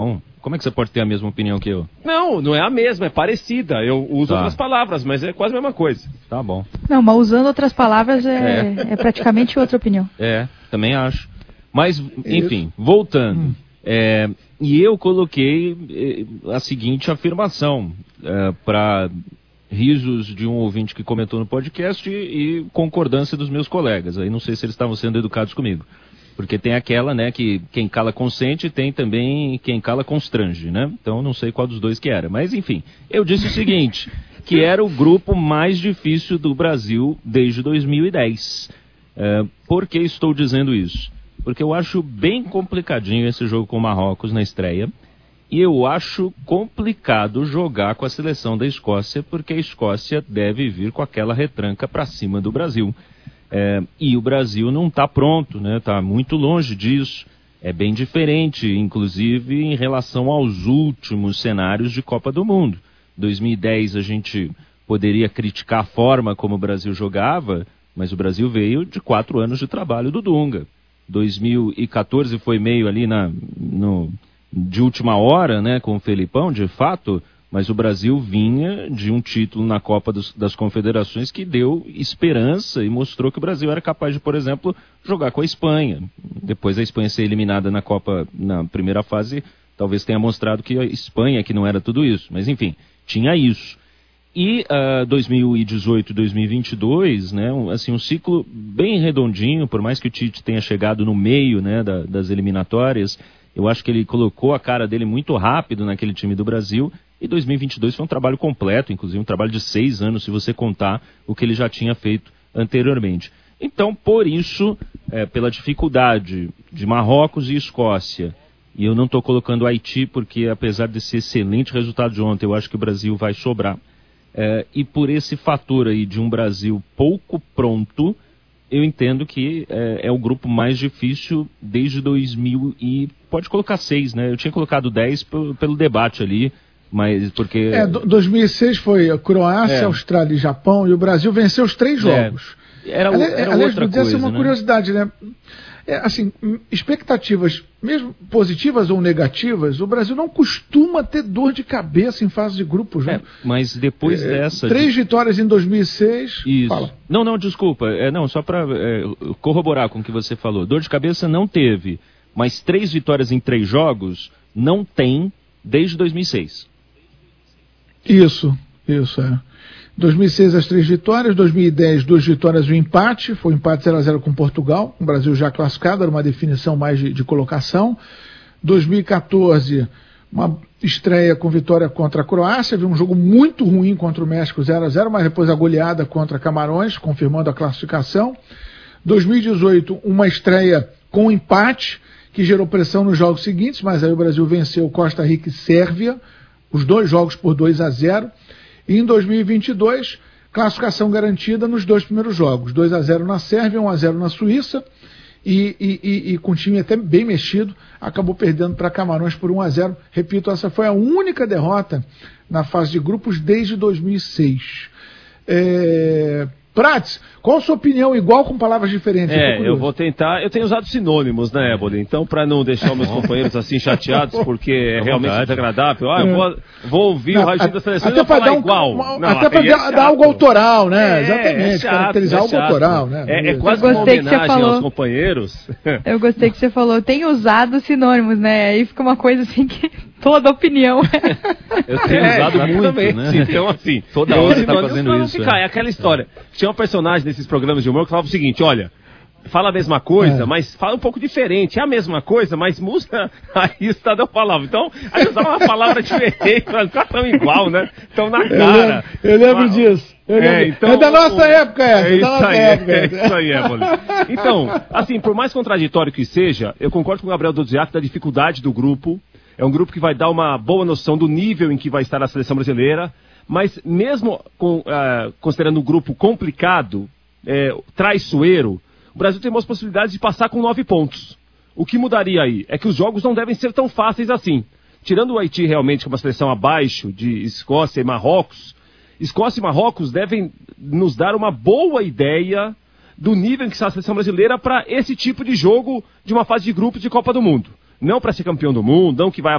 Como é que você pode ter a mesma opinião que eu? Não é a mesma, é parecida. Eu uso outras palavras, mas é quase a mesma coisa. Tá bom. Não, mas usando outras palavras é praticamente outra opinião. Também acho. Mas, enfim, voltando. E eu coloquei a seguinte afirmação para risos de um ouvinte que comentou no podcast e concordância dos meus colegas. Aí não sei se eles estavam sendo educados comigo. Porque tem aquela, né, que quem cala consente, tem também quem cala constrange, né? Então não sei qual dos dois que era. Mas enfim, eu disse o seguinte, que era o grupo mais difícil do Brasil desde 2010. Por que estou dizendo isso? Porque eu acho bem complicadinho esse jogo com o Marrocos na estreia. E eu acho complicado jogar com a seleção da Escócia, porque a Escócia deve vir com aquela retranca para cima do Brasil. E o Brasil não está pronto, né? Está muito longe disso. É bem diferente, inclusive, em relação aos últimos cenários de Copa do Mundo. 2010 a gente poderia criticar a forma como o Brasil jogava, mas o Brasil veio de 4 anos de trabalho do Dunga. 2014 foi meio ali de última hora, né, com o Felipão, de fato, mas o Brasil vinha de um título na Copa das Confederações que deu esperança e mostrou que o Brasil era capaz de, por exemplo, jogar com a Espanha. Depois da Espanha ser eliminada na Copa na primeira fase, talvez tenha mostrado que a Espanha que não era tudo isso. Mas enfim, tinha isso. E 2018 e 2022, né, um ciclo bem redondinho, por mais que o Tite tenha chegado no meio, né, das eliminatórias, eu acho que ele colocou a cara dele muito rápido naquele time do Brasil. E 2022 foi um trabalho completo, inclusive um trabalho de 6 anos, se você contar o que ele já tinha feito anteriormente. Então, por isso, pela dificuldade de Marrocos e Escócia, e eu não estou colocando Haiti, porque apesar desse excelente resultado de ontem, eu acho que o Brasil vai sobrar. E por esse fator aí de um Brasil pouco pronto, eu entendo que é o grupo mais difícil desde 2000 e pode colocar 6, né? Eu tinha colocado 10 pelo debate ali, mas porque... 2006 foi Croácia, Austrália e Japão, e o Brasil venceu os 3 jogos. Era aliás, outra podia coisa, ser uma curiosidade, né? Assim, expectativas, mesmo positivas ou negativas, o Brasil não costuma ter dor de cabeça em fase de grupos. Mas depois dessa... 3 vitórias em 2006... Isso. Fala. Não, desculpa. Só para corroborar com o que você falou. Dor de cabeça não teve, mas 3 vitórias em 3 jogos não tem desde 2006. Isso. 2006 as 3 vitórias, 2010 2 vitórias e um empate, foi um empate 0-0 com Portugal, o Brasil já classificado, era uma definição mais de colocação. 2014, uma estreia com vitória contra a Croácia, viu um jogo muito ruim contra o México 0-0, mas depois a goleada contra Camarões, confirmando a classificação. 2018, uma estreia com empate, que gerou pressão nos jogos seguintes, mas aí o Brasil venceu Costa Rica e Sérvia, os 2 jogos por 2-0. E em 2022, classificação garantida nos 2 primeiros jogos, 2-0 na Sérvia, 1-0 na Suíça, e com o time até bem mexido, acabou perdendo para Camarões por 1-0. Repito, essa foi a única derrota na fase de grupos desde 2006. Prats, qual a sua opinião, igual com palavras diferentes? Eu vou tentar, eu tenho usado sinônimos, né, Éboli? Então, para não deixar os meus companheiros assim chateados, porque é realmente desagradável, eu vou ouvir o Raio da Seleção e falar igual. Até para dar algo autoral, né? Exatamente, caracterizar algo autoral, né? É quase uma homenagem aos companheiros. Eu gostei que você falou, tem usado sinônimos, né? Aí fica uma coisa assim que toda opinião Eu tenho usado muito, né? Então, assim, toda hora tá fazendo isso. É aquela história. Tinha um personagem nesses programas de humor que falava o seguinte, olha, fala a mesma coisa, mas fala um pouco diferente. É a mesma coisa, mas muda aí o estado da palavra. Então, aí usava uma palavra diferente, para ficar tão igual, né? Então, na cara. Eu lembro disso. Então, é da nossa época, é isso aí, Éboli. Então, assim, por mais contraditório que seja, eu concordo com o Gabriel Dodiac da dificuldade do grupo. É um grupo que vai dar uma boa noção do nível em que vai estar a seleção brasileira, mas mesmo considerando um grupo complicado, traiçoeiro, o Brasil tem boas possibilidades de passar com 9 pontos. O que mudaria aí é que os jogos não devem ser tão fáceis assim. Tirando o Haiti realmente como uma seleção abaixo de Escócia e Marrocos, Escócia e Marrocos devem nos dar uma boa ideia do nível em que está a seleção brasileira para esse tipo de jogo de uma fase de grupos de Copa do Mundo. Não para ser campeão do mundo, não que vai